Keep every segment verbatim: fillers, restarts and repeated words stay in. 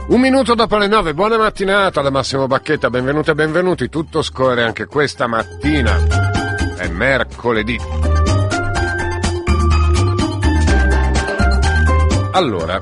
Un minuto dopo le nove, buona mattinata da Massimo Bacchetta, benvenuti e benvenuti, tutto scorre anche questa mattina, è mercoledì. Allora,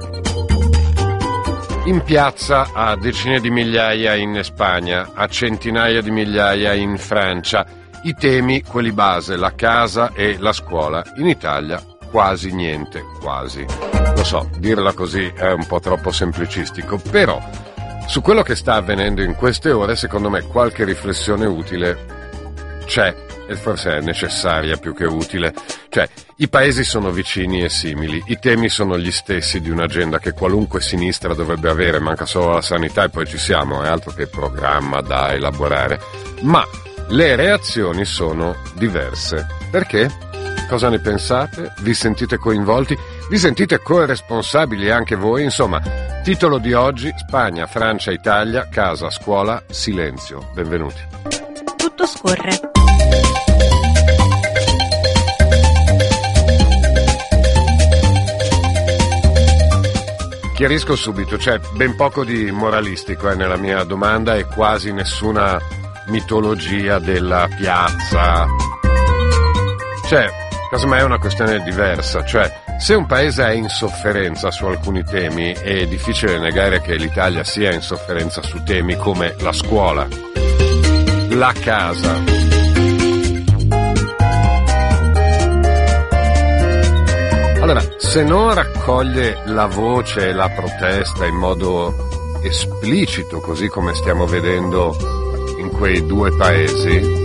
in piazza a decine di migliaia in Spagna, a centinaia di migliaia in Francia, i temi, quelli base, la casa e la scuola, in Italia quasi niente, quasi. Lo so, dirla così è un po' troppo semplicistico, però su quello che sta avvenendo in queste ore, secondo me qualche riflessione utile c'è, e forse è necessaria più che utile. Cioè, i paesi sono vicini e simili, i temi sono gli stessi di un'agenda che qualunque sinistra dovrebbe avere, manca solo la sanità e poi ci siamo, è altro che programma da elaborare. Ma le reazioni sono diverse. Perché? Cosa ne pensate? Vi sentite coinvolti? Vi sentite corresponsabili anche voi? Insomma, titolo di oggi: Spagna, Francia, Italia, casa, scuola, silenzio. Benvenuti. Tutto scorre. Chiarisco subito, c'è ben poco di moralistico eh, nella mia domanda e quasi nessuna mitologia della piazza. Cioè, casomai è una questione diversa, cioè se un paese è in sofferenza su alcuni temi è difficile negare che l'Italia sia in sofferenza su temi come la scuola, la casa. Allora, se non raccoglie la voce e la protesta in modo esplicito, così come stiamo vedendo in quei due paesi,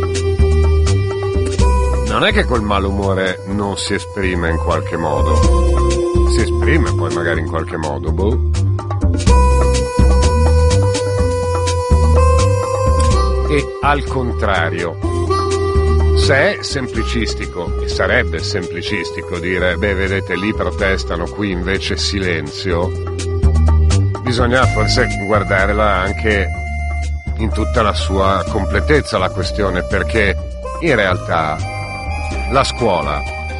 non è che col malumore non si esprime in qualche modo. Si esprime poi magari in qualche modo, boh. E al contrario, se è semplicistico, e sarebbe semplicistico dire, beh, vedete, lì protestano, qui invece silenzio, bisogna forse guardarla anche in tutta la sua completezza la questione, perché in realtà la scuola,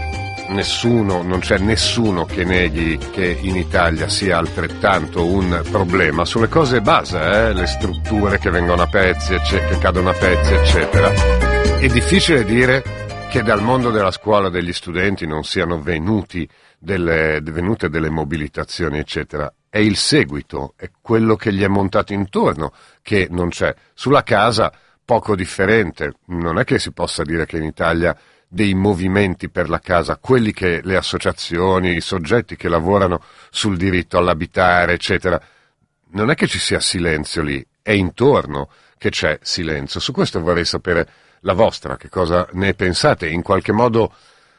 nessuno, non c'è nessuno che neghi che in Italia sia altrettanto un problema sulle cose base, eh? Le strutture che vengono a pezzi, ecce- che cadono a pezzi, eccetera. È difficile dire che dal mondo della scuola degli studenti non siano venuti delle, venute delle mobilitazioni, eccetera. È il seguito, è quello che gli è montato intorno che non c'è. Sulla casa poco differente, non è che si possa dire che in Italia dei movimenti per la casa, quelli che le associazioni, i soggetti che lavorano sul diritto all'abitare, eccetera, non è che ci sia silenzio lì, è intorno che c'è silenzio. Su questo vorrei sapere la vostra, che cosa ne pensate. In qualche modo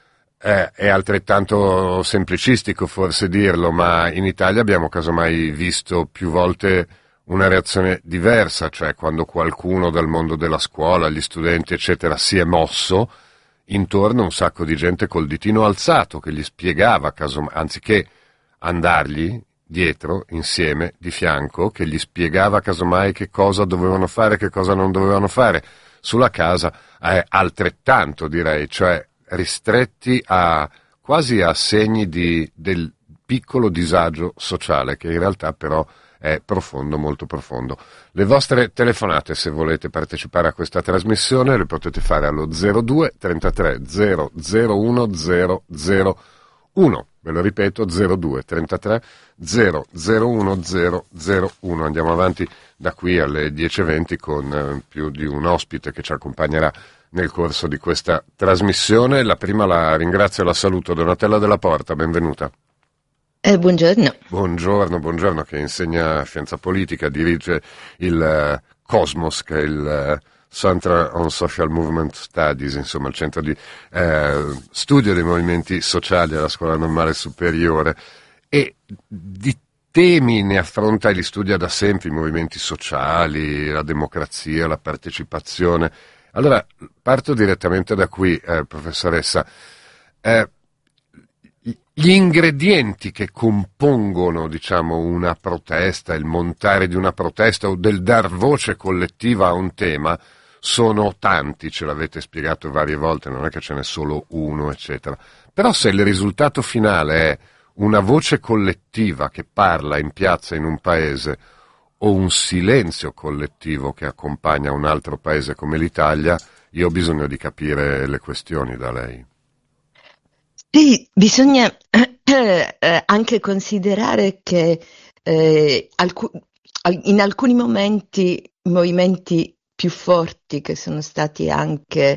eh, è altrettanto semplicistico forse dirlo, ma in Italia abbiamo casomai visto più volte una reazione diversa, cioè quando qualcuno dal mondo della scuola, gli studenti, eccetera, si è mosso, intorno un sacco di gente col ditino alzato che gli spiegava, caso, anziché andargli dietro, insieme, di fianco, che gli spiegava casomai che cosa dovevano fare, che cosa non dovevano fare. Sulla casa è altrettanto, direi, cioè ristretti a quasi a segni di, del piccolo disagio sociale, che in realtà però è profondo, molto profondo. Le vostre telefonate, se volete partecipare a questa trasmissione, le potete fare allo zero due trentatré zero zero uno zero zero uno. Ve lo ripeto, zero due trentatré zero zero uno zero zero uno. Andiamo avanti da qui alle dieci e venti con eh, più di un ospite che ci accompagnerà nel corso di questa trasmissione. La prima la ringrazio e la saluto, Donatella Della Porta, benvenuta. Eh, buongiorno. Buongiorno, buongiorno, che insegna scienza politica, dirige il uh, Cosmos, che è il uh, Center on Social Movement Studies, insomma il centro di uh, studio dei movimenti sociali alla Scuola Normale Superiore, e di temi ne affronta e li studia da sempre, i movimenti sociali, la democrazia, la partecipazione. Allora, parto direttamente da qui, eh, professoressa. Eh, Gli ingredienti che compongono, diciamo, una protesta, il montare di una protesta o del dar voce collettiva a un tema, sono tanti, ce l'avete spiegato varie volte, non è che ce n'è solo uno, eccetera. Però se il risultato finale è una voce collettiva che parla in piazza in un paese, o un silenzio collettivo che accompagna un altro paese come l'Italia? Io ho bisogno di capire le questioni da lei. Sì, bisogna eh, anche considerare che eh, alcu- in alcuni momenti i movimenti più forti che sono stati anche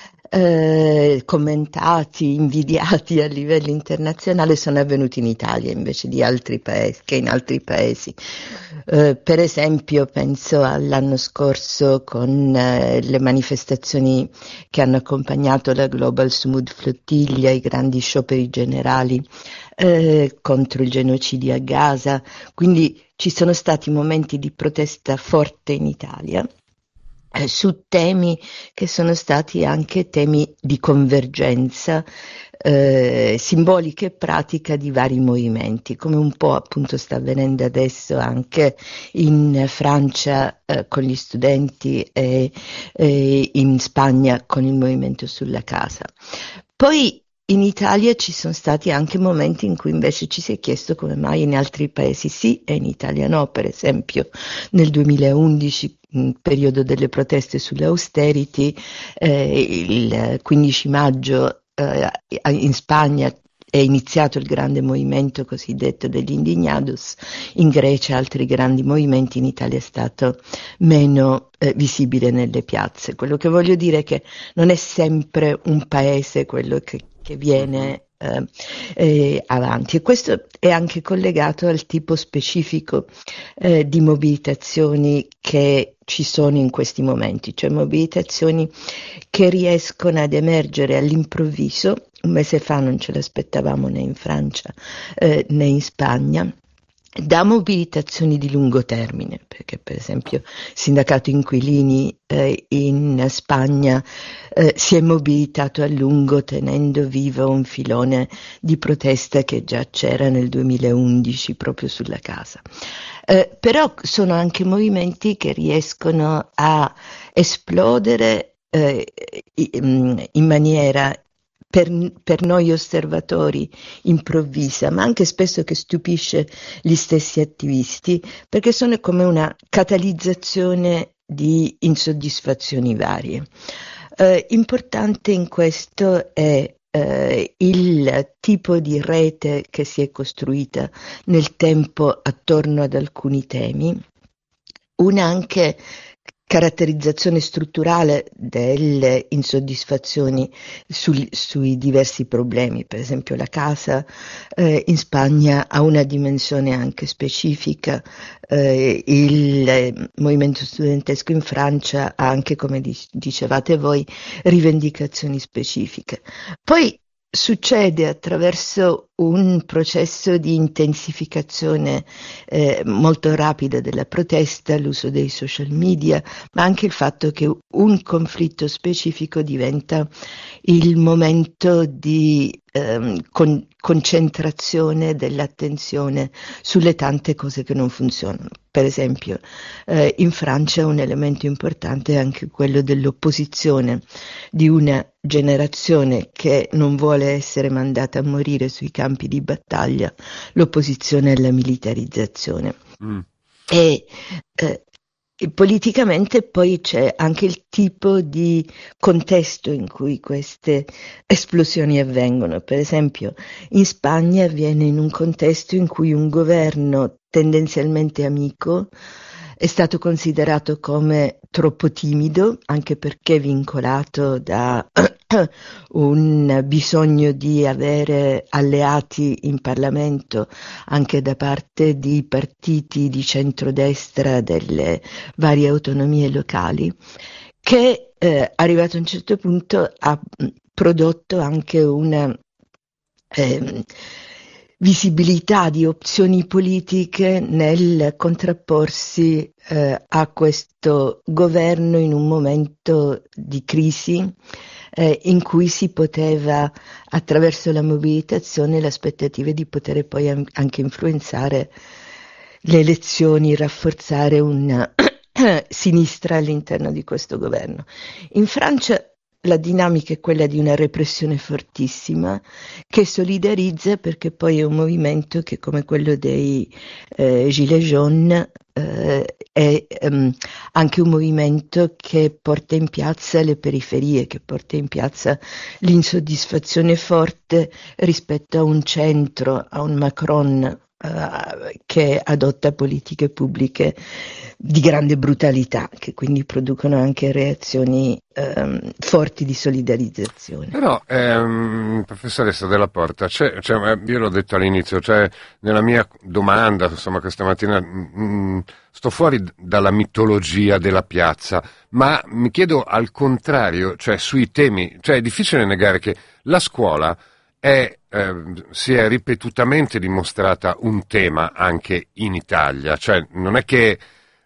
eh, commentati, invidiati a livello internazionale sono avvenuti in Italia invece di altri paesi, che in altri paesi. Eh, per esempio, penso all'anno scorso con eh, le manifestazioni che hanno accompagnato la Global Smooth Flottiglia, i grandi scioperi generali eh, contro il genocidio a Gaza. Quindi ci sono stati momenti di protesta forte in Italia eh, su temi che sono stati anche temi di convergenza eh, simbolica e pratica di vari movimenti, come un po' appunto sta avvenendo adesso anche in Francia eh, con gli studenti e, e in Spagna con il movimento sulla casa. Poi in Italia ci sono stati anche momenti in cui invece ci si è chiesto come mai in altri paesi sì e in Italia no. Per esempio nel duemilaundici, in periodo delle proteste sull'austerity, eh, il quindici maggio eh, in Spagna è iniziato il grande movimento cosiddetto degli Indignados, in Grecia altri grandi movimenti, in Italia è stato meno eh, visibile nelle piazze. Quello che voglio dire è che non è sempre un paese quello che che viene eh, eh, avanti, e questo è anche collegato al tipo specifico eh, di mobilitazioni che ci sono in questi momenti, cioè mobilitazioni che riescono ad emergere all'improvviso. Un mese fa non ce l'aspettavamo né in Francia eh, né in Spagna, da mobilitazioni di lungo termine, perché per esempio il sindacato inquilini eh, in Spagna eh, si è mobilitato a lungo tenendo vivo un filone di protesta che già c'era nel duemilaundici proprio sulla casa. Eh, però sono anche movimenti che riescono a esplodere eh, in maniera Per, per noi osservatori improvvisa, ma anche spesso che stupisce gli stessi attivisti, perché sono come una catalizzazione di insoddisfazioni varie. Eh, importante in questo è eh, il tipo di rete che si è costruita nel tempo attorno ad alcuni temi, una anche caratterizzazione strutturale delle insoddisfazioni sul, sui diversi problemi. Per esempio la casa eh, in Spagna ha una dimensione anche specifica, eh, il movimento studentesco in Francia ha anche, come dicevate voi, rivendicazioni specifiche. Poi succede attraverso un processo di intensificazione eh, molto rapida della protesta, l'uso dei social media, ma anche il fatto che un conflitto specifico diventa il momento di ehm, con, concentrazione dell'attenzione sulle tante cose che non funzionano. Per esempio eh, in Francia un elemento importante è anche quello dell'opposizione di una generazione che non vuole essere mandata a morire sui campi di battaglia, l'opposizione alla militarizzazione. Mm. E eh, politicamente poi c'è anche il tipo di contesto in cui queste esplosioni avvengono. Per esempio in Spagna avviene in un contesto in cui un governo tendenzialmente amico è stato considerato come troppo timido, anche perché vincolato da un bisogno di avere alleati in Parlamento anche da parte di partiti di centrodestra delle varie autonomie locali, che eh, arrivato a un certo punto ha prodotto anche una eh, visibilità di opzioni politiche nel contrapporsi eh, a questo governo in un momento di crisi eh, in cui si poteva, attraverso la mobilitazione, l'aspettativa di poter poi anche influenzare le elezioni, rafforzare una sinistra all'interno di questo governo. In Francia la dinamica è quella di una repressione fortissima che solidarizza, perché poi è un movimento che, come quello dei eh, Gilets jaunes, eh, è um, anche un movimento che porta in piazza le periferie, che porta in piazza l'insoddisfazione forte rispetto a un centro, a un Macron Uh, che adotta politiche pubbliche di grande brutalità, che quindi producono anche reazioni um, forti di solidarizzazione. Però, ehm, professoressa Della Porta, c'è, c'è, io l'ho detto all'inizio, cioè nella mia domanda, insomma, questa mattina mh, sto fuori dalla mitologia della piazza, ma mi chiedo al contrario, cioè sui temi, cioè è difficile negare che la scuola È, eh, si è ripetutamente dimostrata un tema anche in Italia, cioè non è che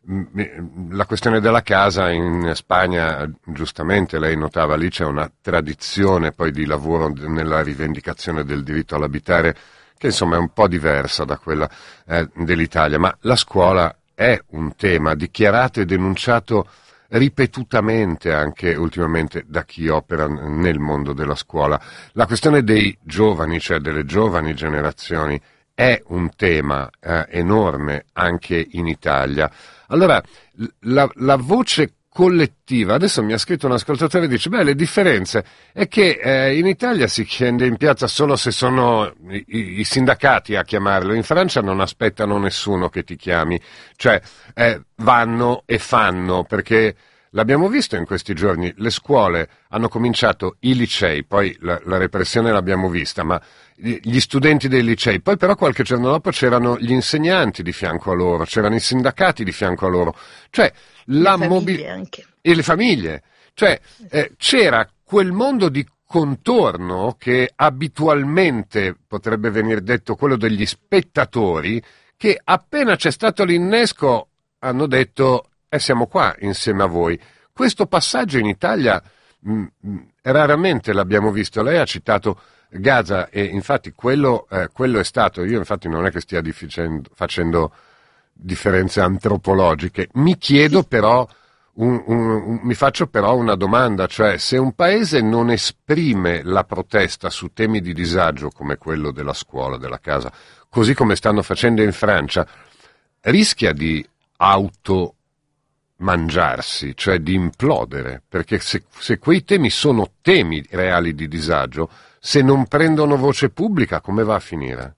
mh, la questione della casa in Spagna, giustamente lei notava, lì c'è una tradizione poi di lavoro nella rivendicazione del diritto all'abitare che insomma è un po' diversa da quella eh, dell'Italia, ma la scuola è un tema dichiarato e denunciato ripetutamente anche ultimamente da chi opera nel mondo della scuola. La questione dei giovani, cioè delle giovani generazioni, è un tema eh, enorme anche in Italia. Allora, la, la voce collettiva, adesso mi ha scritto un ascoltatore e dice, beh, le differenze è che eh, in Italia si scende in piazza solo se sono i, i sindacati a chiamarlo, in Francia non aspettano nessuno che ti chiami, cioè eh, vanno e fanno, perché l'abbiamo visto in questi giorni, le scuole hanno cominciato, i licei, poi la, la repressione l'abbiamo vista, ma gli studenti dei licei, poi però qualche giorno dopo c'erano gli insegnanti di fianco a loro, c'erano i sindacati di fianco a loro, cioè la mobilità e le famiglie, cioè eh, c'era quel mondo di contorno che abitualmente potrebbe venire detto quello degli spettatori, che appena c'è stato l'innesco hanno detto e siamo qua insieme a voi. Questo passaggio in Italia mh, mh, raramente l'abbiamo visto. Lei ha citato Gaza e infatti quello, eh, quello è stato, io infatti non è che stia difficendo, facendo differenze antropologiche, mi chiedo però, un, un, un, mi faccio però una domanda, cioè se un paese non esprime la protesta su temi di disagio come quello della scuola, della casa, così come stanno facendo in Francia, rischia di auto mangiarsi, cioè di implodere, perché se, se quei temi sono temi reali di disagio, se non prendono voce pubblica, come va a finire?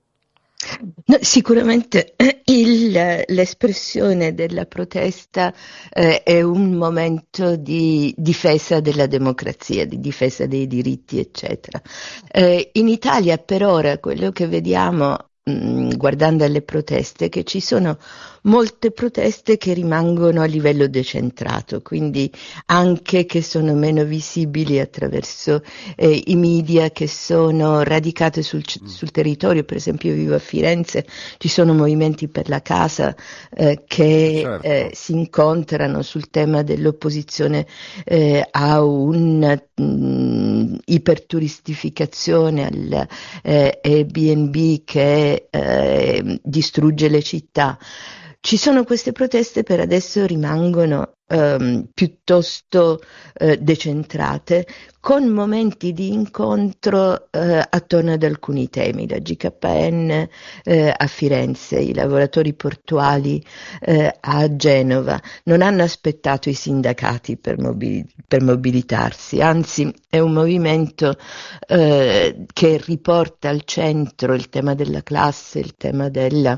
No, sicuramente il, l'espressione della protesta eh, è un momento di difesa della democrazia, di difesa dei diritti, eccetera. Eh, in Italia per ora quello che vediamo mh, guardando alle proteste è che ci sono molte proteste che rimangono a livello decentrato, quindi anche che sono meno visibili attraverso eh, i media, che sono radicate sul, sul territorio. Per esempio io vivo a Firenze, ci sono movimenti per la casa eh, che certo. eh, si incontrano sul tema dell'opposizione eh, a un mh, iperturistificazione, al eh, Airbnb che eh, distrugge le città. Ci sono queste proteste, per adesso rimangono ehm, piuttosto eh, decentrate, con momenti di incontro eh, attorno ad alcuni temi, la G K N eh, a Firenze, i lavoratori portuali eh, a Genova. Non hanno aspettato i sindacati per, mobili- per mobilitarsi, anzi è un movimento eh, che riporta al centro il tema della classe, il tema della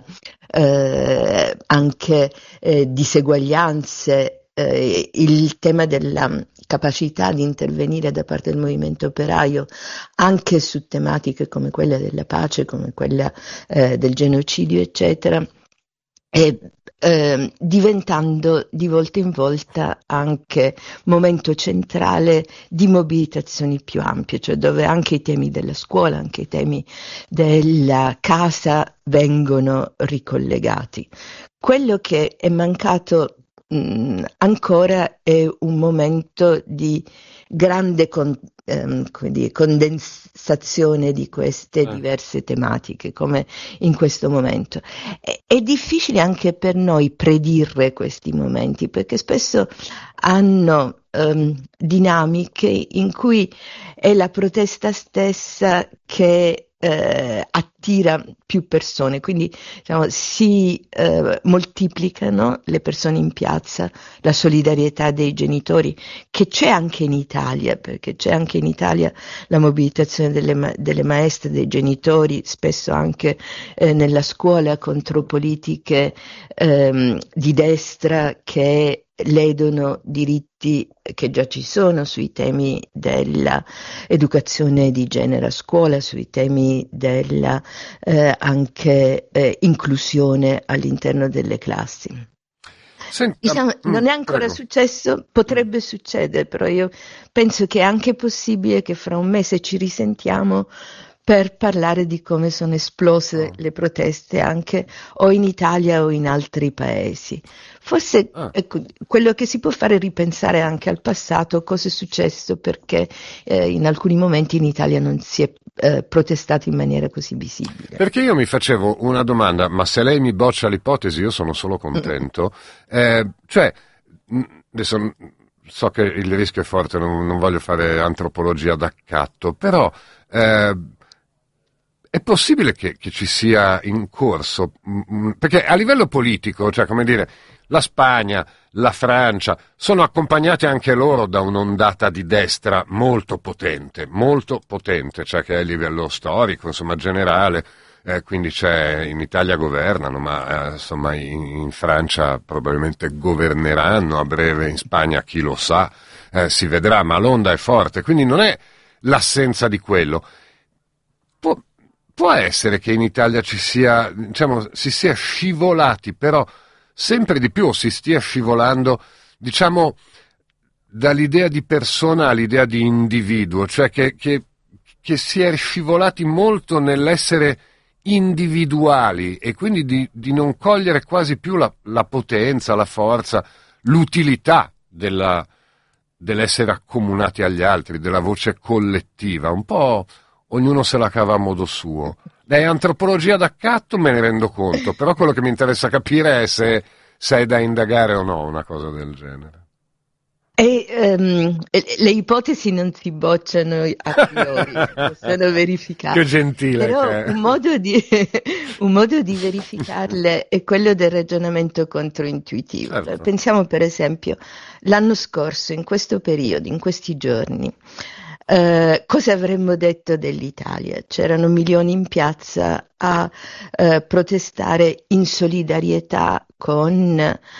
eh, anche eh, diseguaglianze, eh, il tema della capacità di intervenire da parte del movimento operaio anche su tematiche come quella della pace, come quella eh, del genocidio, eccetera, e eh, diventando di volta in volta anche momento centrale di mobilitazioni più ampie, cioè dove anche i temi della scuola, anche i temi della casa vengono ricollegati. Quello che è mancato mh, ancora è un momento di grande con, ehm, come dire, condensazione di queste Eh. diverse tematiche, come in questo momento. È, è difficile anche per noi predire questi momenti, perché spesso hanno ehm, dinamiche in cui è la protesta stessa che eh, attira più persone, quindi diciamo, si eh, moltiplicano le persone in piazza, la solidarietà dei genitori, che c'è anche in Italia, perché c'è anche in Italia la mobilitazione delle, ma- delle maestre, dei genitori, spesso anche eh, nella scuola contro politiche ehm, di destra che ledono diritti che già ci sono sui temi dell'educazione di genere a scuola, sui temi della eh, anche eh, inclusione all'interno delle classi. Senta, Diciamo, mm, non è ancora prego. successo, potrebbe succedere, però io penso che è anche possibile che fra un mese ci risentiamo per parlare di come sono esplose Oh. le proteste anche o in Italia o in altri paesi. Forse Ah. ecco, quello che si può fare è ripensare anche al passato, cosa è successo, perché eh, in alcuni momenti in Italia non si è eh, protestato in maniera così visibile. Perché io mi facevo una domanda, ma se lei mi boccia l'ipotesi io sono solo contento. Eh, cioè, mh, adesso mh, so che il rischio è forte, non, non voglio fare antropologia d'accatto, però eh, è possibile che, che ci sia in corso, mh, perché a livello politico, cioè come dire, la Spagna, la Francia, sono accompagnati anche loro da un'ondata di destra molto potente, molto potente, cioè che è a livello storico, insomma generale, eh, quindi c'è, in Italia governano, ma eh, insomma in, in Francia probabilmente governeranno a breve, in Spagna chi lo sa, eh, si vedrà, ma l'onda è forte, quindi non è l'assenza di quello. Può, può essere che in Italia ci sia, diciamo, si sia scivolati, però sempre di più si stia scivolando, diciamo, dall'idea di persona all'idea di individuo, cioè che, che, che si è scivolati molto nell'essere individuali e quindi di, di non cogliere quasi più la, la potenza, la forza, l'utilità della, dell'essere accomunati agli altri, della voce collettiva, un po' ognuno se la cava a modo suo. È antropologia d'accatto, me ne rendo conto, però quello che mi interessa capire è se, se è da indagare o no una cosa del genere. E ehm, le ipotesi non si bocciano a priori, possono verificare. Che gentile Però che è. un modo di, un modo di verificarle è quello del ragionamento controintuitivo. Certo. Pensiamo per esempio l'anno scorso, in questo periodo, in questi giorni, eh, cosa avremmo detto dell'Italia? C'erano milioni in piazza a eh, protestare in solidarietà con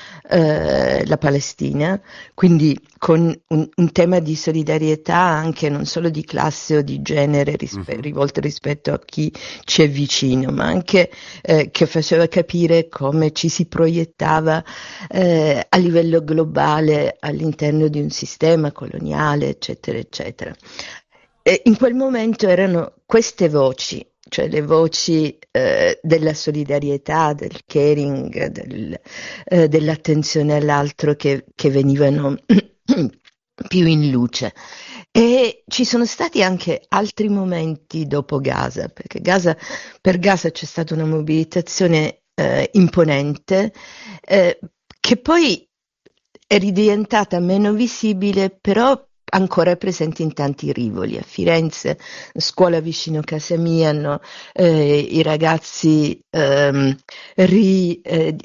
eh, la Palestina, quindi con un, un tema di solidarietà anche non solo di classe o di genere rispe- Mhm. rivolto rispetto a chi ci è vicino, ma anche eh, che faceva capire come ci si proiettava eh, a livello globale all'interno di un sistema coloniale, eccetera, eccetera. E in quel momento erano queste voci, cioè le voci eh, della solidarietà, del caring, del, eh, dell'attenzione all'altro che, che venivano più in luce. E ci sono stati anche altri momenti dopo Gaza, perché Gaza, per Gaza c'è stata una mobilitazione eh, imponente, eh, che poi è ridiventata meno visibile, però ancora presente in tanti rivoli. A Firenze, scuola vicino a casa mia, hanno eh, i ragazzi ehm, ri, eh,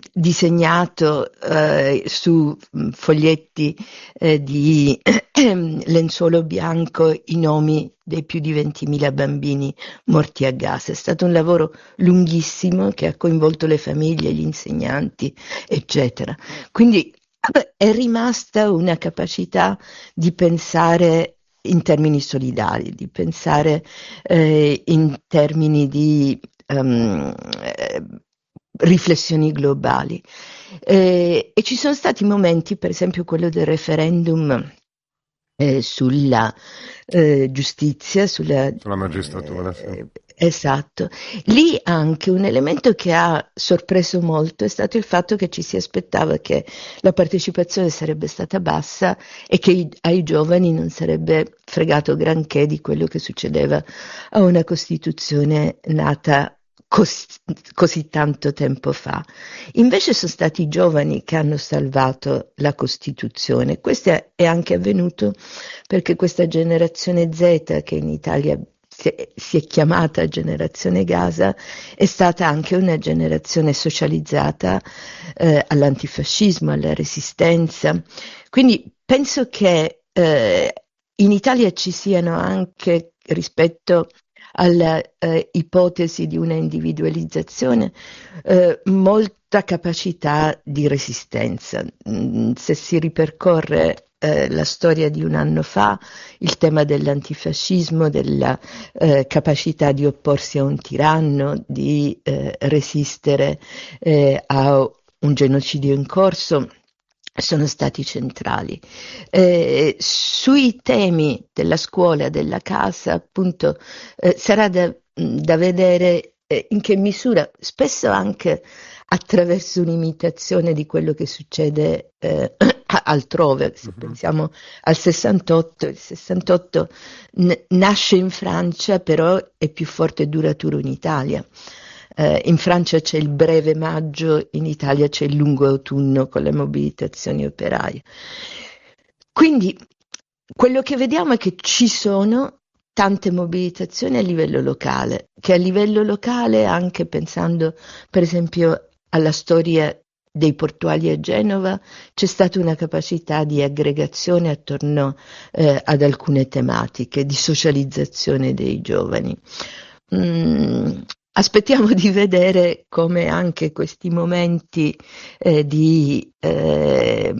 disegnato eh, su mh, foglietti eh, di lenzuolo bianco i nomi dei più di ventimila bambini morti a Gaza. È stato un lavoro lunghissimo che ha coinvolto le famiglie, gli insegnanti, eccetera. Quindi è rimasta una capacità di pensare in termini solidari, di pensare eh, in termini di um, eh, riflessioni globali. Eh, e ci sono stati momenti, per esempio quello del referendum eh, sulla eh, giustizia, sulla, Sulla magistratura, eh, sì. esatto. Lì anche un elemento che ha sorpreso molto è stato il fatto che ci si aspettava che la partecipazione sarebbe stata bassa e che i- ai giovani non sarebbe fregato granché di quello che succedeva a una Costituzione nata così, così tanto tempo fa. Invece sono stati i giovani che hanno salvato la Costituzione. Questo è anche avvenuto perché questa generazione Z, che in Italia si è, si è chiamata generazione Gaza, è stata anche una generazione socializzata eh, all'antifascismo, alla resistenza. Quindi penso che eh, in Italia ci siano anche, rispetto alla eh, ipotesi di una individualizzazione, eh, molta capacità di resistenza. Mm, se si ripercorre eh, la storia di un anno fa, il tema dell'antifascismo, della eh, capacità di opporsi a un tiranno, di eh, resistere eh, a un genocidio in corso, sono stati centrali. Eh, sui temi della scuola, della casa, appunto, eh, sarà da, da vedere eh, in che misura, spesso anche attraverso un'imitazione di quello che succede eh, altrove. Se uh-huh. pensiamo al sessantotto, il sessantotto n- nasce in Francia, però è più forte e duraturo in Italia. Uh, in Francia c'è il breve maggio, in Italia c'è il lungo autunno con le mobilitazioni operaie. Quindi quello che vediamo è che ci sono tante mobilitazioni a livello locale, che a livello locale, anche pensando per esempio alla storia dei portuali a Genova, c'è stata una capacità di aggregazione attorno eh, ad alcune tematiche, di socializzazione dei giovani. Mm. Aspettiamo di vedere come anche questi momenti eh, di eh,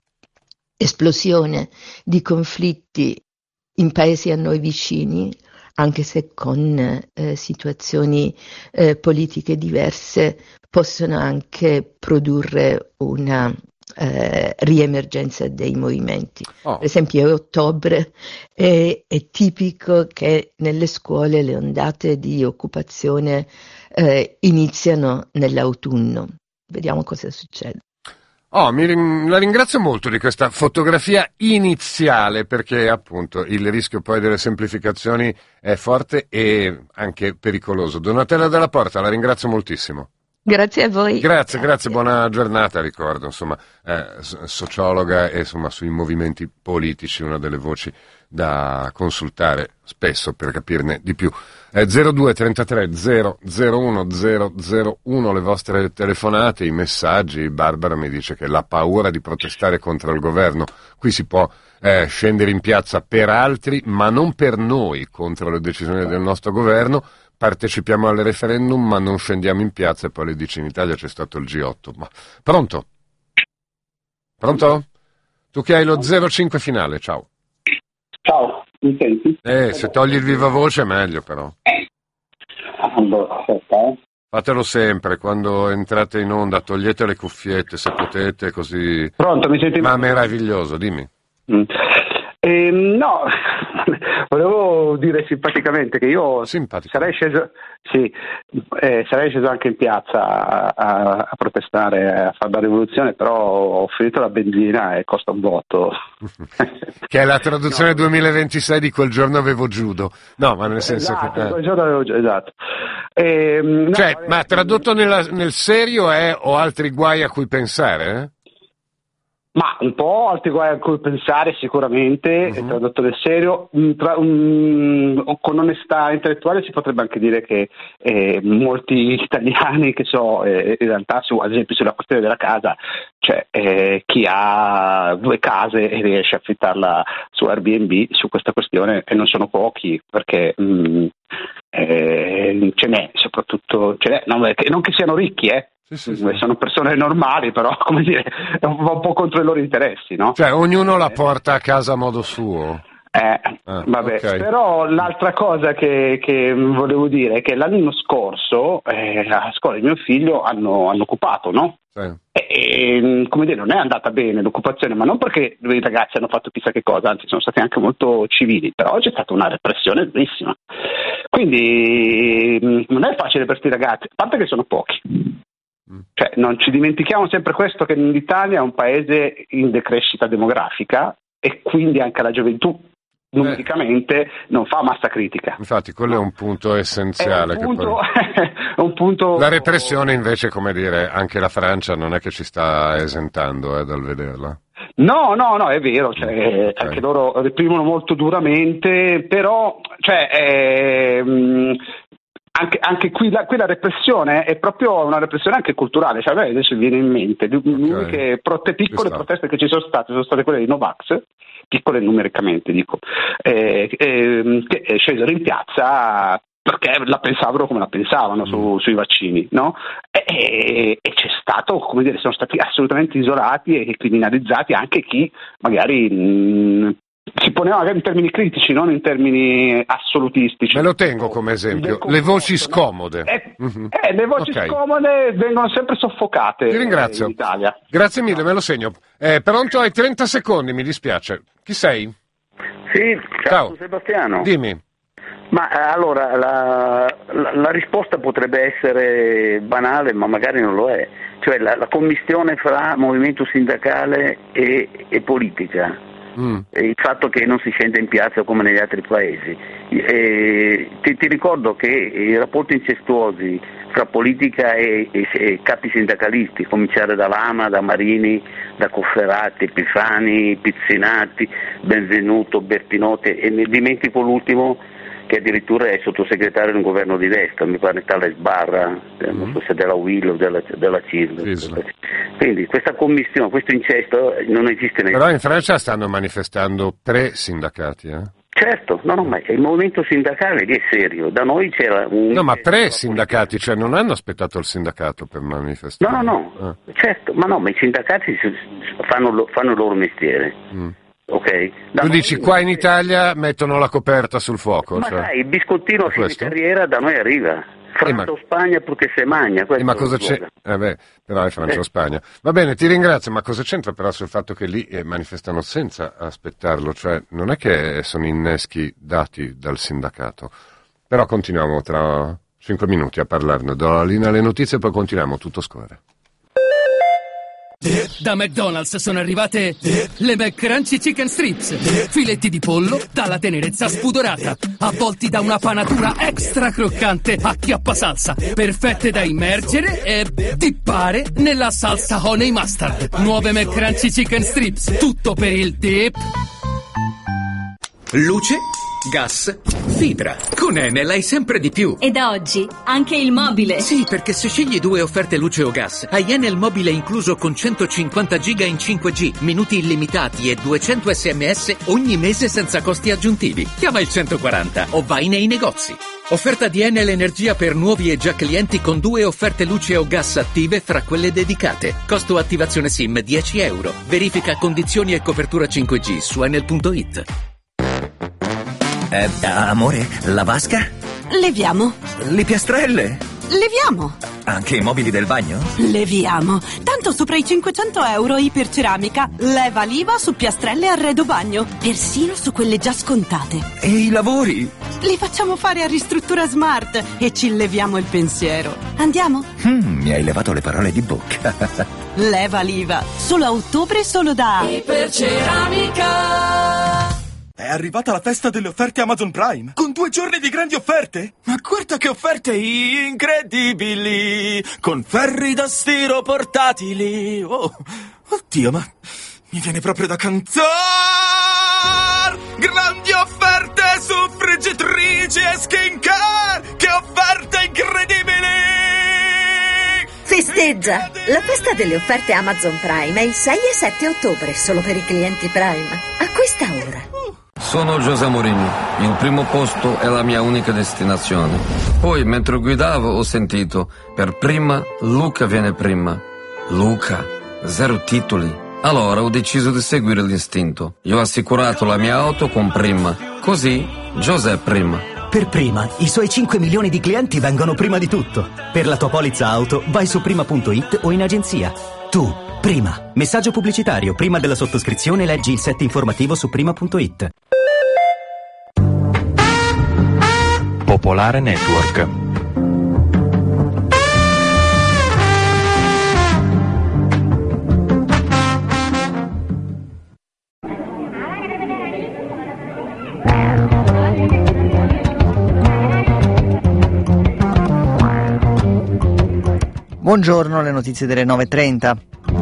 esplosione di conflitti in paesi a noi vicini, anche se con eh, situazioni eh, politiche diverse, possono anche produrre una Eh, riemergenza dei movimenti. Oh. Per esempio a ottobre è, è tipico che nelle scuole le ondate di occupazione eh, iniziano nell'autunno. Vediamo cosa succede. Oh, mi ring- la ringrazio molto di questa fotografia iniziale, perché appunto il rischio poi delle semplificazioni è forte e anche pericoloso. Donatella Della Porta, la ringrazio moltissimo. Grazie a voi. Grazie, grazie, grazie, buona giornata, ricordo, insomma, eh, sociologa e insomma sui movimenti politici, una delle voci da consultare spesso per capirne di più. Eh, zero due trentatré zero zero uno zero zero uno le vostre telefonate, i messaggi. Barbara mi dice che la paura di protestare contro il governo, qui si può eh, scendere in piazza per altri, ma non per noi contro le decisioni del nostro governo. Partecipiamo al referendum ma non scendiamo in piazza, e poi le dice in Italia c'è stato il G otto. Ma... Pronto? Pronto? Tu che hai lo zero cinque finale, ciao. Ciao, mi senti? Eh, se togli il viva voce è meglio però. Allora, aspetta, eh. Fatelo sempre, quando entrate in onda togliete le cuffiette se potete, così... Pronto, mi senti? Ma meraviglioso, dimmi. Mm. Eh, no, volevo dire simpaticamente che io sarei sceso, sì, eh, sarei sceso anche in piazza a, a protestare, a fare la rivoluzione, però ho finito la benzina e costa un botto. Che è la traduzione no. duemilaventisei di Quel giorno avevo judo. No, ma nel senso esatto, che... Eh. Quel giorno avevo esatto. Eh, no, cioè, vabbè, ma tradotto nella, nel serio è ho altri guai a cui pensare, eh? Ma un po' altri guai a cui pensare sicuramente, uh-huh. Tradotto nel serio, tra, um, con onestà intellettuale si potrebbe anche dire che eh, molti italiani che so, eh, in realtà su, ad esempio sulla questione della casa, cioè eh, chi ha due case e riesce a affittarla su Airbnb su questa questione, e non sono pochi, perché mh, eh, ce n'è, soprattutto ce n'è, non, non che siano ricchi, eh. Sì, sì, sì. Sono persone normali, però come dire, va un po' contro i loro interessi, no? Cioè ognuno la porta a casa a modo suo. Eh, ah, vabbè, okay. Però l'altra cosa che, che volevo dire è che l'anno scorso eh, a scuola di mio figlio hanno, hanno occupato, no? Sì. E, e come dire, non è andata bene l'occupazione, ma non perché i ragazzi hanno fatto chissà che cosa, anzi sono stati anche molto civili, però c'è stata una repressione durissima. Quindi non è facile per questi ragazzi, a parte che sono pochi. Cioè, non ci dimentichiamo sempre questo, che l'Italia è un paese in decrescita demografica e quindi anche la gioventù numericamente non fa massa critica. Infatti quello è un punto essenziale. È un punto, che poi... un punto... La repressione invece, come dire, anche la Francia non è che ci sta esentando eh, dal vederla. No, no, no, è vero, cioè, okay. Anche loro reprimono molto duramente, però cioè, eh, mh, anche, anche qui, la, qui la repressione è proprio una repressione anche culturale, cioè a me adesso viene in mente le uniche prote- piccole proteste che ci sono state, sono state quelle di Novax, piccole numericamente dico, eh, eh, che scesero in piazza perché la pensavano come la pensavano su, sui vaccini, no? E, e, e c'è stato, come dire, sono stati assolutamente isolati e criminalizzati anche chi magari mh, si poneva magari in termini critici, non in termini assolutistici. Me lo tengo come esempio, le voci scomode. Eh, mm-hmm. eh, le voci okay. scomode vengono sempre soffocate. Ti ringrazio. In Italia. Grazie mille, me lo segno. Eh, pronto, hai trenta secondi, mi dispiace. Chi sei? Sì, ciao, ciao. Sebastiano. Dimmi. Ma allora, la, la, la risposta potrebbe essere banale, ma magari non lo è. Cioè la, la commistione fra movimento sindacale e, e politica. Mm. E il fatto che non si scenda in piazza come negli altri paesi. E, ti, ti ricordo che i rapporti incestuosi fra politica e, e, e capi sindacalisti, cominciare da Lama, da Marini, da Cofferati, Epifani, Pizzinatti, Benvenuto, Bertinotti, e ne dimentico l'ultimo che addirittura è sottosegretario di un governo di destra, mi pare tale Sbarra, mm. non so se della U I L o della, della C I L. Sì, sì. Quindi questa commissione, questo incesto non esiste neanche. Però in Francia stanno manifestando pre-sindacati, eh? Certo, no, no, ma il movimento sindacale lì è serio, da noi c'era un... No, ma pre-sindacati, cioè non hanno aspettato il sindacato per manifestare? No, no, no, ah. certo, ma no, ma i sindacati fanno, fanno il loro mestiere. Mm. Okay. Tu dici qua in Italia mettono la coperta sul fuoco? Ma cioè... dai, il biscottino a fine carriera da noi arriva. Francia o eh, ma... Spagna purché se magna. Eh, ma cosa c'è? Eh beh, però è Francia o eh. Spagna. Va bene, ti ringrazio, ma cosa c'entra però sul fatto che lì eh, manifestano senza aspettarlo? Cioè non è che sono inneschi dati dal sindacato. Però continuiamo tra cinque minuti a parlarne. Do la linea alle notizie e poi continuiamo, tutto scorre. Da McDonald's sono arrivate le McCrunchy Chicken Strips, filetti di pollo dalla tenerezza spudorata, avvolti da una panatura extra croccante a chiappasalsa, perfette da immergere e dippare nella salsa honey mustard. Nuove McCrunchy Chicken Strips, tutto per il dip. Luce, gas, fibra. Con Enel hai sempre di più. E da oggi anche il mobile. Sì, perché se scegli due offerte luce o gas, hai Enel mobile incluso con centocinquanta giga in cinque G, minuti illimitati e duecento sms ogni mese senza costi aggiuntivi. Chiama il centoquaranta o vai nei negozi. Offerta di Enel Energia per nuovi e già clienti con due offerte luce o gas attive fra quelle dedicate. Costo attivazione SIM dieci euro. Verifica condizioni e copertura cinque G su enel punto it. Eh, amore, la vasca? Leviamo. Le piastrelle? Leviamo. Anche i mobili del bagno? Leviamo. Tanto sopra i cinquecento euro Iperceramica. Leva l'I V A su piastrelle e arredo bagno. Persino su quelle già scontate. E i lavori? Li facciamo fare a Ristruttura Smart e ci leviamo il pensiero. Andiamo? Mm, mi hai levato le parole di bocca. Leva l'I V A. Solo a ottobre, solo da Iperceramica. È arrivata la festa delle offerte Amazon Prime, con due giorni di grandi offerte. Ma guarda che offerte incredibili, con ferri da stiro portatili. Oh, oddio, ma mi viene proprio da cantare. Grandi offerte su friggitrici e skincare. Che offerte incredibili! Festeggia! La festa delle offerte Amazon Prime è il sei e sette ottobre, solo per i clienti Prime. Acquista ora. Sono José Mourinho, il primo posto è la mia unica destinazione. Poi, mentre guidavo, ho sentito, per prima, Luca viene prima. Luca, zero titoli. Allora ho deciso di seguire l'istinto. Io ho assicurato la mia auto con Prima. Così, José prima. Per Prima, i suoi cinque milioni di clienti vengono prima di tutto. Per la tua polizza auto, vai su prima punto it o in agenzia. Tu, Prima. Messaggio pubblicitario. Prima della sottoscrizione leggi il set informativo su prima punto it. Popolare Network. Buongiorno, le notizie delle nove e trenta.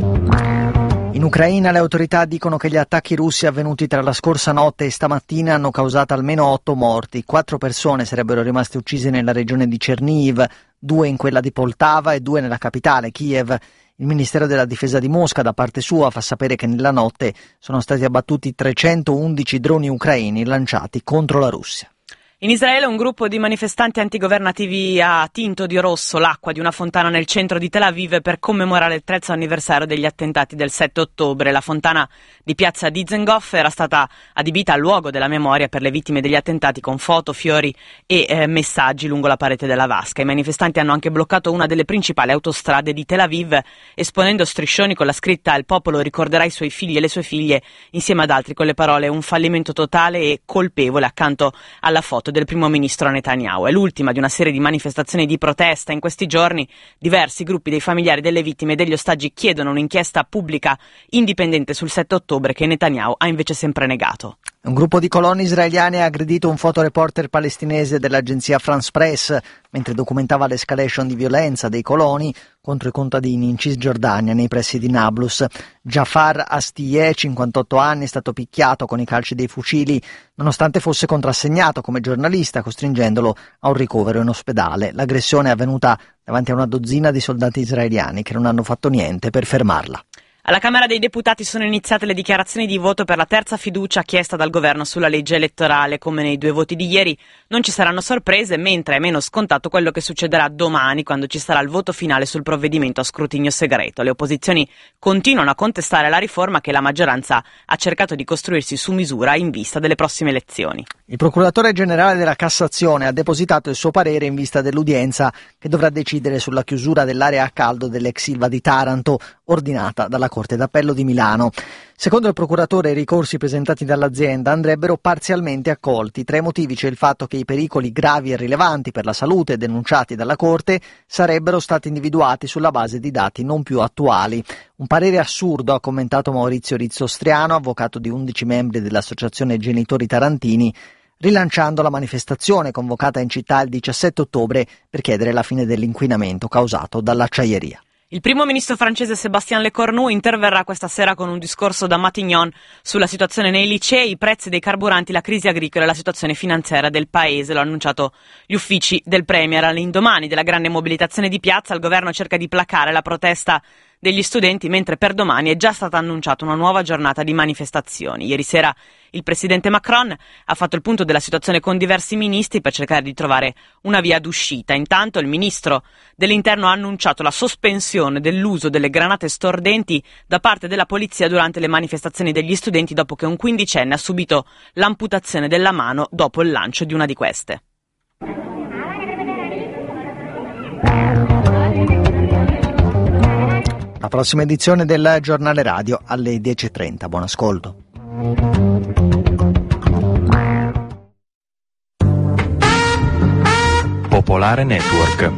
In Ucraina le autorità dicono che gli attacchi russi avvenuti tra la scorsa notte e stamattina hanno causato almeno otto morti. Quattro persone sarebbero rimaste uccise nella regione di Chernihiv, due in quella di Poltava e due nella capitale, Kiev. Il Ministero della Difesa di Mosca, da parte sua, fa sapere che nella notte sono stati abbattuti trecentoundici droni ucraini lanciati contro la Russia. In Israele un gruppo di manifestanti antigovernativi ha tinto di rosso l'acqua di una fontana nel centro di Tel Aviv per commemorare il terzo anniversario degli attentati del sette ottobre. La fontana di piazza Dizengoff era stata adibita al luogo della memoria per le vittime degli attentati con foto, fiori e eh, messaggi lungo la parete della vasca. I manifestanti hanno anche bloccato una delle principali autostrade di Tel Aviv, esponendo striscioni con la scritta «Il popolo ricorderà i suoi figli e le sue figlie», insieme ad altri con le parole «Un fallimento totale e colpevole» accanto alla foto del primo ministro Netanyahu. È l'ultima di una serie di manifestazioni di protesta. In questi giorni diversi gruppi dei familiari delle vittime e degli ostaggi chiedono un'inchiesta pubblica indipendente sul sette ottobre che Netanyahu ha invece sempre negato. Un gruppo di coloni israeliani ha aggredito un fotoreporter palestinese dell'agenzia France Press mentre documentava l'escalation di violenza dei coloni contro i contadini in Cisgiordania nei pressi di Nablus. Jafar Astie, cinquantotto anni, è stato picchiato con i calci dei fucili nonostante fosse contrassegnato come giornalista, costringendolo a un ricovero in ospedale. L'aggressione è avvenuta davanti a una dozzina di soldati israeliani che non hanno fatto niente per fermarla. Alla Camera dei Deputati sono iniziate le dichiarazioni di voto per la terza fiducia chiesta dal governo sulla legge elettorale. Come nei due voti di ieri non ci saranno sorprese, mentre è meno scontato quello che succederà domani quando ci sarà il voto finale sul provvedimento a scrutinio segreto. Le opposizioni continuano a contestare la riforma che la maggioranza ha cercato di costruirsi su misura in vista delle prossime elezioni. Il procuratore generale della Cassazione ha depositato il suo parere in vista dell'udienza che dovrà decidere sulla chiusura dell'area a caldo dell'ex Ilva di Taranto, ordinata dalla Corte d'Appello di Milano. Secondo il procuratore, i ricorsi presentati dall'azienda andrebbero parzialmente accolti. Tra i motivi c'è il fatto che i pericoli gravi e rilevanti per la salute denunciati dalla Corte sarebbero stati individuati sulla base di dati non più attuali. Un parere assurdo, ha commentato Maurizio Rizzostriano, avvocato di undici membri dell'Associazione Genitori Tarantini, rilanciando la manifestazione convocata in città il diciassette ottobre per chiedere la fine dell'inquinamento causato dall'acciaieria. Il primo ministro francese Sébastien Lecornu interverrà questa sera con un discorso da Matignon sulla situazione nei licei, i prezzi dei carburanti, la crisi agricola e la situazione finanziaria del paese. Lo hanno annunciato gli uffici del Premier. All'indomani della grande mobilitazione di piazza, il governo cerca di placare la protesta degli studenti, mentre per domani è già stata annunciata una nuova giornata di manifestazioni. Ieri sera il presidente Macron ha fatto il punto della situazione con diversi ministri per cercare di trovare una via d'uscita. Intanto il ministro dell'Interno ha annunciato la sospensione dell'uso delle granate stordenti da parte della polizia durante le manifestazioni degli studenti dopo che un quindicenne ha subito l'amputazione della mano dopo il lancio di una di queste. La prossima edizione del Giornale Radio alle dieci e trenta. Buon ascolto. Popolare Network.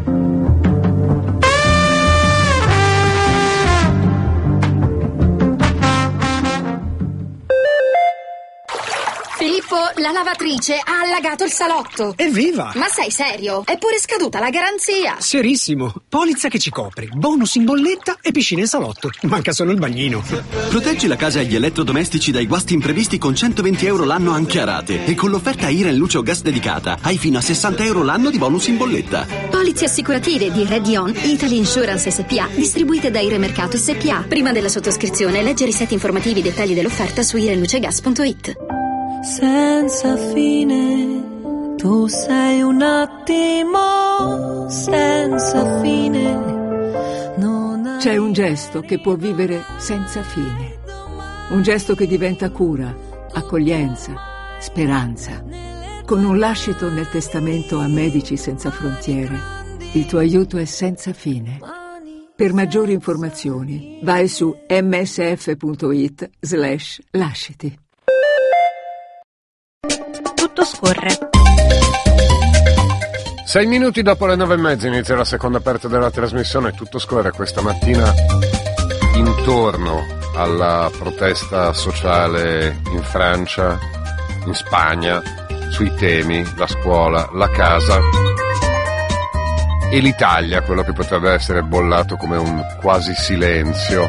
Filippo, la lavatrice ha allagato il salotto. Evviva! Ma sei serio? È pure scaduta la garanzia. Serissimo. Polizza che ci copre, bonus in bolletta e piscina in salotto. Manca solo il bagnino. Proteggi la casa e gli elettrodomestici dai guasti imprevisti con centoventi euro l'anno anche a rate. E con l'offerta Iren Luce o Gas dedicata hai fino a sessanta euro l'anno di bonus in bolletta. Polizze assicurative di Redion, Italy Insurance S P A, distribuite da Iremercato S P A. Prima della sottoscrizione, leggere i set informativi e dettagli dell'offerta su irenlucegas punto it. Senza fine, tu sei un attimo senza fine. Non C'è un gesto che può vivere senza fine. Un gesto che diventa cura, accoglienza, speranza. Con un lascito nel testamento a Medici Senza Frontiere, il tuo aiuto è senza fine. Per maggiori informazioni vai su msf.it slash lasciti. Tutto scorre. Sei minuti dopo le nove e mezza inizia la seconda parte della trasmissione. Tutto scorre questa mattina intorno alla protesta sociale in Francia, in Spagna, sui temi, la scuola, la casa. e l'Italia, quello che potrebbe essere bollato come un quasi silenzio.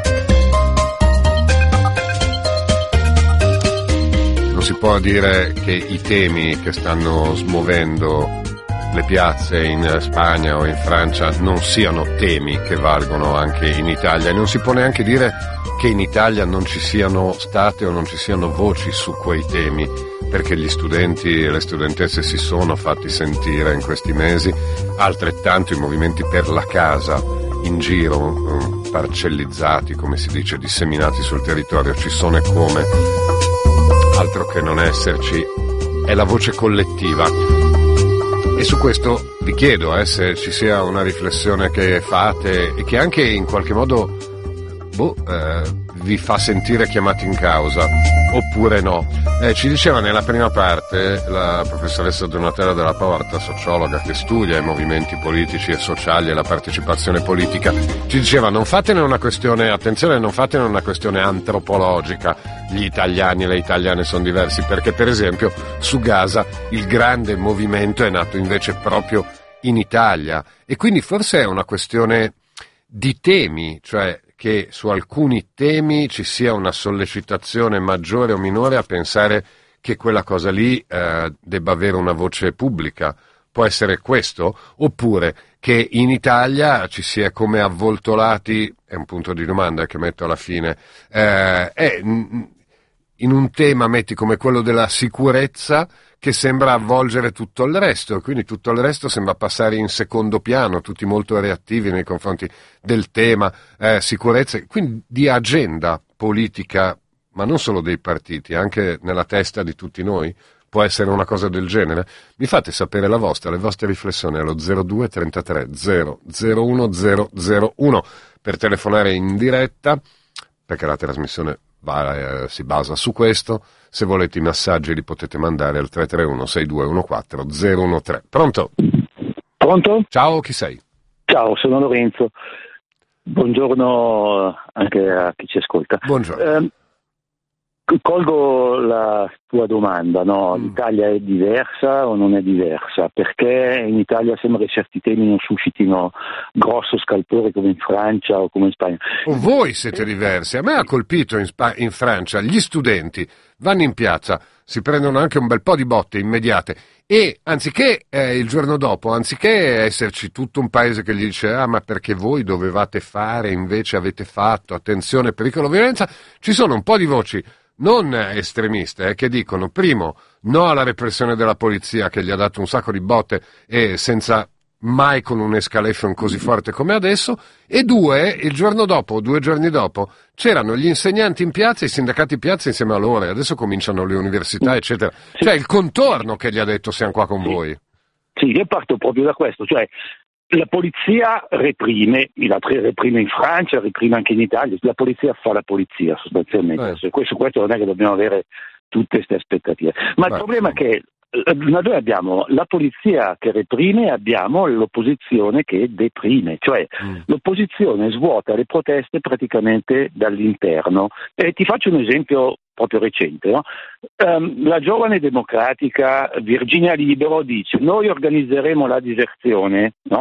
Non si può dire che i temi che stanno smuovendo le piazze in Spagna o in Francia non siano temi che valgono anche in Italia, e non si può neanche dire che in Italia non ci siano state o non ci siano voci su quei temi, perché gli studenti e le studentesse si sono fatti sentire in questi mesi, altrettanto i movimenti per la casa in giro, parcellizzati, come si dice, disseminati sul territorio, ci sono e come, altro che non esserci, è la voce collettiva. E su questo vi chiedo eh, se ci sia una riflessione che fate e che anche in qualche modo boh, eh, vi fa sentire chiamati in causa, oppure no. Eh, ci diceva nella prima parte la professoressa Donatella Della Porta, sociologa che studia i movimenti politici e sociali e la partecipazione politica, ci diceva non fatene una questione, attenzione, non fatene una questione antropologica, gli italiani e le italiane sono diversi, perché per esempio su Gaza il grande movimento è nato invece proprio in Italia, e quindi forse è una questione di temi, cioè che su alcuni temi ci sia una sollecitazione maggiore o minore a pensare che quella cosa lì eh, debba avere una voce pubblica. Può essere questo? Oppure che in Italia ci si è come avvoltolati, è un punto di domanda che metto alla fine, eh, è in un tema, metti, come quello della sicurezza, che sembra avvolgere tutto il resto, quindi tutto il resto sembra passare in secondo piano, tutti molto reattivi nei confronti del tema eh, sicurezza, quindi di agenda politica, ma non solo dei partiti, anche nella testa di tutti noi. Può essere una cosa del genere? Mi fate sapere la vostra, le vostre riflessioni allo zero due trentatré zero zero uno zero zero uno per telefonare in diretta, perché la trasmissione va, eh, si basa su questo. Se volete i messaggi li potete mandare al tre tre uno sei due uno quattro zero uno tre. Pronto? Pronto? Ciao, chi sei? Ciao, sono Lorenzo. Buongiorno anche a chi ci ascolta. Buongiorno. Eh, colgo la tua domanda, no? Mm. L'Italia è diversa o non è diversa? Perché in Italia sembra che certi temi non suscitino grosso scalpore come in Francia o come in Spagna. O voi siete diversi. A me ha colpito in, Sp- in Francia, gli studenti vanno in piazza, si prendono anche un bel po' di botte immediate e anziché eh, il giorno dopo, anziché esserci tutto un paese che gli dice ah ma perché voi dovevate fare, invece avete fatto, attenzione, pericolo, violenza, ci sono un po' di voci non estremiste eh, che dicono primo no alla repressione della polizia che gli ha dato un sacco di botte e senza mai con un'escalation così forte come adesso, e due, il giorno dopo, due giorni dopo, c'erano gli insegnanti in piazza e i sindacati in piazza insieme a loro, e adesso cominciano le università, eccetera. Sì. Cioè il contorno che gli ha detto siamo qua con sì. voi. Sì, io parto proprio da questo, cioè la polizia reprime, la reprime in Francia, reprime anche in Italia, la polizia fa la polizia sostanzialmente, eh. questo, questo non è che dobbiamo avere tutte queste aspettative, ma Beh, il problema sì. è che noi abbiamo la polizia che reprime e abbiamo l'opposizione che deprime, cioè mm. l'opposizione svuota le proteste praticamente dall'interno. E ti faccio un esempio proprio recente, no? um, la giovane democratica Virginia Libero dice noi organizzeremo la diserzione, no?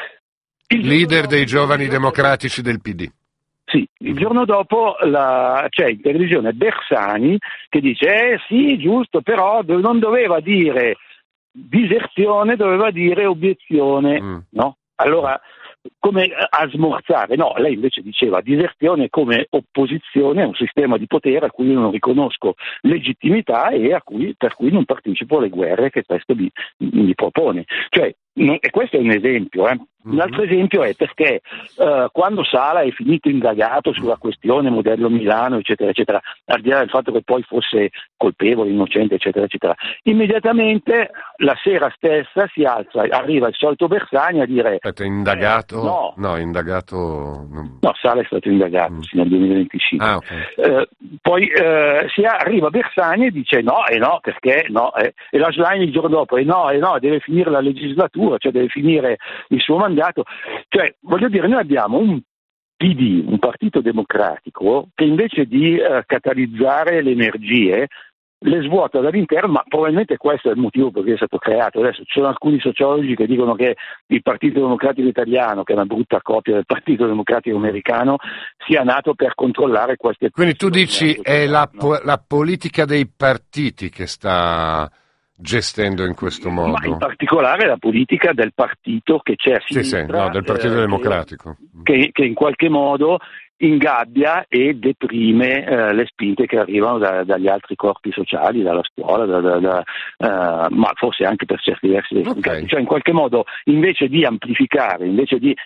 Il leader dei giovani democratici del P D. Sì, il giorno dopo la, c'è in televisione Bersani che dice eh sì, giusto, però non doveva dire diserzione, doveva dire obiezione, mm. no? Allora, come a smorzare, no, lei invece diceva diserzione come opposizione a un sistema di potere a cui io non riconosco legittimità e a cui, per cui non partecipo alle guerre che questo mi, mi propone. Cioè, non, e questo è un esempio, eh. Un altro esempio è perché uh, quando Sala è finito indagato sulla questione modello Milano, eccetera, eccetera, al di là del fatto che poi fosse colpevole, innocente, eccetera, eccetera, immediatamente la sera stessa si alza, arriva il solito Bersani a dire... Aspetta, indagato? Eh, no. No, indagato... No. no, Sala è stato indagato mm. fino al duemilaventicinque. Ah, okay. uh, poi uh, si arriva Bersani e dice no, e no, perché no, eh. e la Schlein il giorno dopo, e no, e no, deve finire la legislatura, cioè deve finire il suo mandato. Cioè, voglio dire, noi abbiamo un P D, un partito democratico, che invece di uh, catalizzare le energie le svuota dall'interno, ma probabilmente questo è il motivo per cui è stato creato. Adesso ci sono alcuni sociologi che dicono che il Partito Democratico Italiano, che è una brutta copia del Partito Democratico Americano, sia nato per controllare queste... Quindi tu dici è la, po- la politica dei partiti che sta gestendo in questo modo? Ma in particolare la politica del partito che c'è a sinistra, sì, sì, no, del Partito eh, Democratico. Che, che in qualche modo ingabbia e deprime eh, le spinte che arrivano da, dagli altri corpi sociali, dalla scuola, da, da, da, uh, ma forse anche per certi versi dei okay. Cioè in qualche modo invece di amplificare, invece di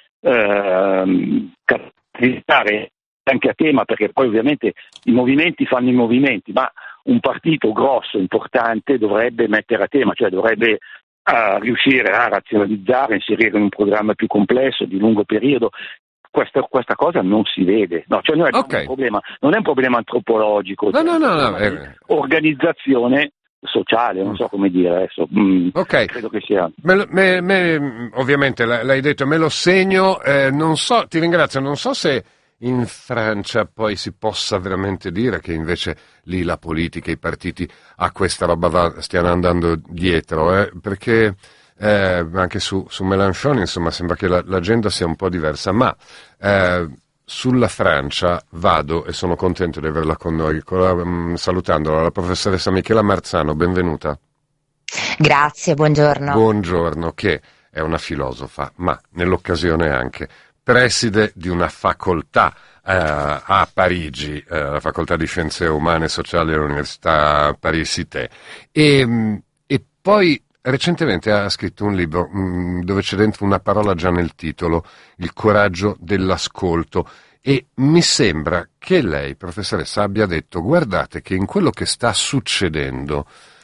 uh, capitalizzare anche a tema, perché poi ovviamente i movimenti fanno i movimenti, ma un partito grosso, importante, dovrebbe mettere a tema, cioè dovrebbe uh, riuscire a razionalizzare, inserire in un programma più complesso, di lungo periodo. Questa, questa cosa non si vede, no, cioè noi okay. un problema, non è un problema antropologico, no, cioè no, no, no, no, eh. organizzazione sociale, non so come dire adesso. Mm, ok, credo che sia. Me, me, me, ovviamente l'hai detto, me lo segno, eh, non so, ti ringrazio, non so se in Francia poi si possa veramente dire che invece lì la politica, i partiti a questa roba va, stiano andando dietro, eh, perché Eh, anche su, su Mélenchon insomma sembra che la, l'agenda sia un po' diversa, ma eh, sulla Francia vado e sono contento di averla con noi, con la, um, salutandola, la professoressa Michela Marzano, benvenuta. Grazie, buongiorno. Buongiorno, che è una filosofa, ma nell'occasione anche preside di una facoltà eh, a Parigi, eh, la facoltà di scienze umane e sociali dell'Università Paris-Cité, e, e poi recentemente ha scritto un libro mh, dove c'è dentro una parola già nel titolo, Il coraggio dell'ascolto, e mi sembra che lei, professoressa, abbia detto: guardate che in quello che sta succedendo,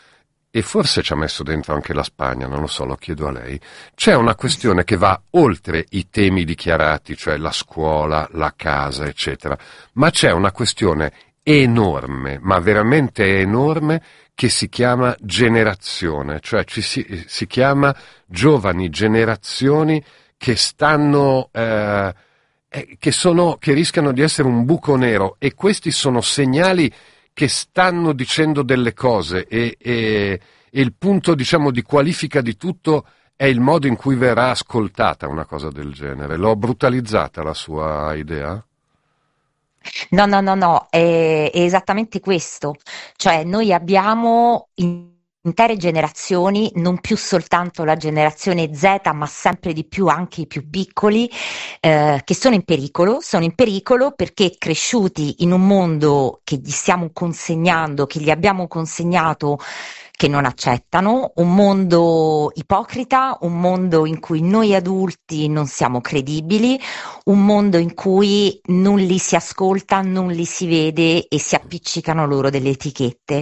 e forse ci ha messo dentro anche la Spagna, non lo so, lo chiedo a lei, c'è una questione che va oltre i temi dichiarati, cioè la scuola, la casa, eccetera, ma c'è una questione enorme, ma veramente enorme, che si chiama generazione, cioè ci si, si chiama giovani generazioni che stanno, eh, che sono, che rischiano di essere un buco nero, e questi sono segnali che stanno dicendo delle cose, e, e, e il punto, diciamo, di qualifica di tutto è il modo in cui verrà ascoltata una cosa del genere. L'ho brutalizzata la sua idea? No, no, no, no, è, è esattamente questo, cioè noi abbiamo in intere generazioni, non più soltanto la generazione Z, ma sempre di più anche i più piccoli, eh, che sono in pericolo, sono in pericolo perché cresciuti in un mondo che gli stiamo consegnando, che gli abbiamo consegnato, che non accettano, un mondo ipocrita, un mondo in cui noi adulti non siamo credibili, un mondo in cui non li si ascolta, non li si vede e si appiccicano loro delle etichette.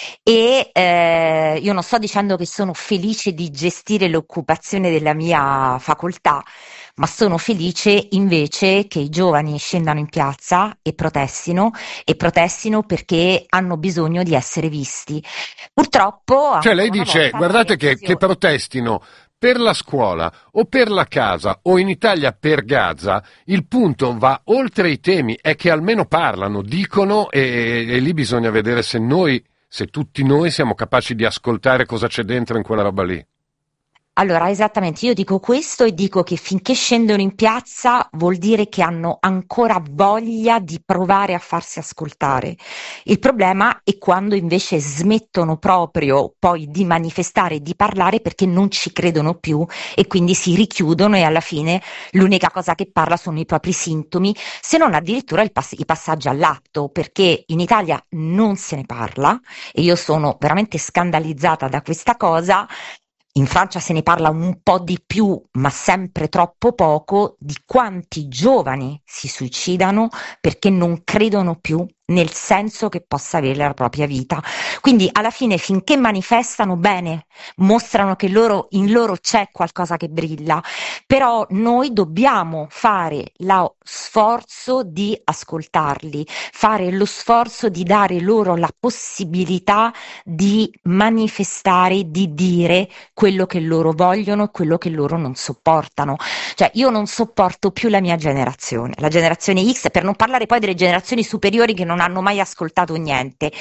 E eh, io non sto dicendo che sono felice di gestire l'occupazione della mia facoltà, ma sono felice invece che i giovani scendano in piazza e protestino, e protestino perché hanno bisogno di essere visti. Purtroppo... Cioè lei dice, guardate che, che protestino per la scuola o per la casa o in Italia per Gaza, il punto va oltre i temi, è che almeno parlano, dicono, e, e lì bisogna vedere se noi, se tutti noi siamo capaci di ascoltare cosa c'è dentro in quella roba lì. Allora, esattamente, io dico questo e dico che finché scendono in piazza vuol dire che hanno ancora voglia di provare a farsi ascoltare. Il problema è quando invece smettono proprio poi di manifestare e di parlare perché non ci credono più, e quindi si richiudono, e alla fine l'unica cosa che parla sono i propri sintomi, se non addirittura il pass- i passaggi all'atto, perché in Italia non se ne parla, e io sono veramente scandalizzata da questa cosa. In Francia se ne parla un po' di più, ma sempre troppo poco, di quanti giovani si suicidano perché non credono più nel senso che possa avere la propria vita. Quindi alla fine, finché manifestano bene, mostrano che loro, in loro c'è qualcosa che brilla, però noi dobbiamo fare lo sforzo di ascoltarli, fare lo sforzo di dare loro la possibilità di manifestare, di dire quello che loro vogliono e quello che loro non sopportano. Cioè io non sopporto più la mia generazione, la generazione X, per non parlare poi delle generazioni superiori che non hanno mai ascoltato niente.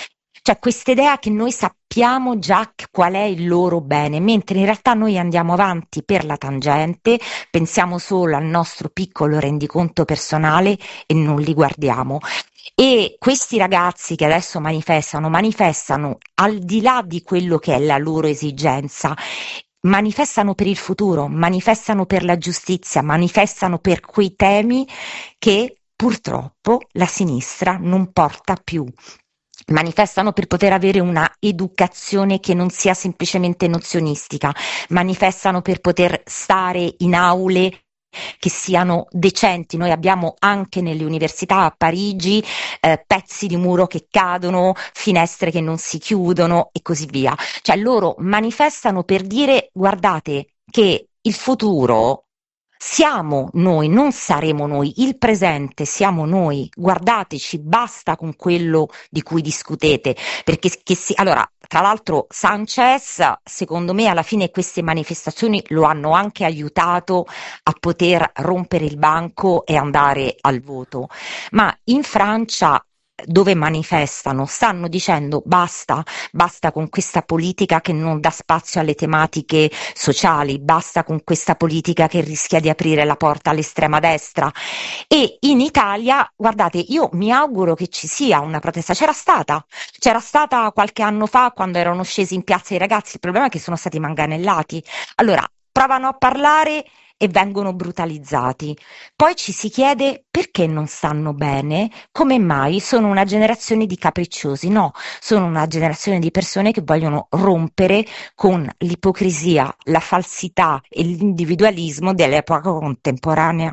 Cioè questa idea che noi sappiamo già qual è il loro bene, mentre in realtà noi andiamo avanti per la tangente, pensiamo solo al nostro piccolo rendiconto personale e non li guardiamo. E questi ragazzi che adesso manifestano, manifestano al di là di quello che è la loro esigenza, manifestano per il futuro, manifestano per la giustizia, manifestano per quei temi che purtroppo la sinistra non porta più. Manifestano per poter avere una educazione che non sia semplicemente nozionistica, manifestano per poter stare in aule che siano decenti. Noi abbiamo anche nelle università a Parigi eh, pezzi di muro che cadono, finestre che non si chiudono e così via. Cioè loro manifestano per dire: guardate che il futuro siamo noi, non saremo noi, il presente siamo noi, guardateci, basta con quello di cui discutete, perché che si, allora, tra l'altro Sanchez, secondo me alla fine queste manifestazioni lo hanno anche aiutato a poter rompere il banco e andare al voto, ma in Francia, dove manifestano, stanno dicendo basta, basta con questa politica che non dà spazio alle tematiche sociali, basta con questa politica che rischia di aprire la porta all'estrema destra. E in Italia, guardate, io mi auguro che ci sia una protesta, c'era stata, c'era stata qualche anno fa quando erano scesi in piazza i ragazzi, il problema è che sono stati manganellati. Allora, provano a parlare e vengono brutalizzati. Poi ci si chiede perché non stanno bene, come mai sono una generazione di capricciosi. No, sono una generazione di persone che vogliono rompere con l'ipocrisia, la falsità e l'individualismo dell'epoca contemporanea.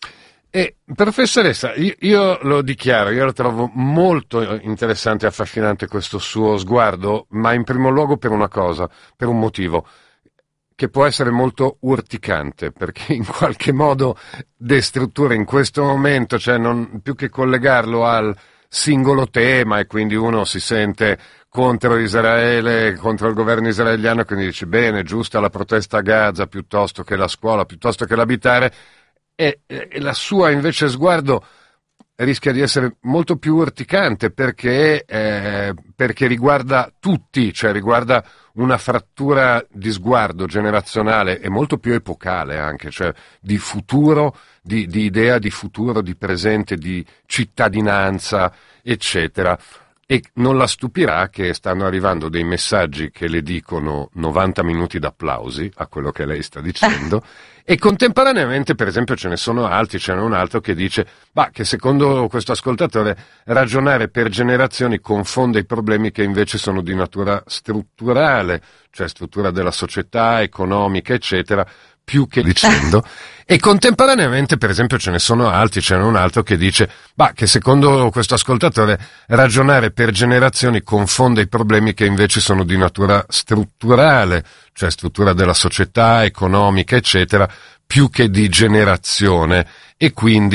E professoressa, io, io lo dichiaro, io lo trovo molto interessante e affascinante questo suo sguardo, ma in primo luogo per una cosa, per un motivo che può essere molto urticante, perché in qualche modo destruttura in questo momento, cioè non più che collegarlo al singolo tema, e quindi uno si sente contro Israele, contro il governo israeliano, quindi dice bene, giusta la protesta a Gaza piuttosto che la scuola, piuttosto che l'abitare, e, e la sua invece sguardo rischia di essere molto più urticante perché, eh, perché riguarda tutti, cioè riguarda una frattura di sguardo generazionale e molto più epocale anche, cioè di futuro, di, di idea di futuro, di presente, di cittadinanza, eccetera. E non la stupirà che stanno arrivando dei messaggi che le dicono novanta minuti d'applausi a quello che lei sta dicendo e contemporaneamente, per esempio, ce ne sono altri, ce n'è un altro che dice bah, che secondo questo ascoltatore ragionare per generazioni confonde i problemi che invece sono di natura strutturale, cioè struttura della società, economica, eccetera, più che dicendo, e contemporaneamente, per esempio, ce ne sono altri, ce n'è un altro che dice bah, che secondo questo ascoltatore ragionare per generazioni confonde i problemi che invece sono di natura strutturale, cioè struttura della società, economica, eccetera, più che di generazione, e quindi